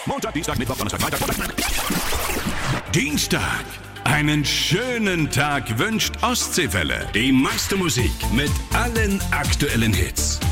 Montag, Dienstag, Mittwoch, Donnerstag, Freitag. Dienstag. Einen schönen Tag wünscht Ostseewelle. Die meiste Musik mit allen aktuellen Hits.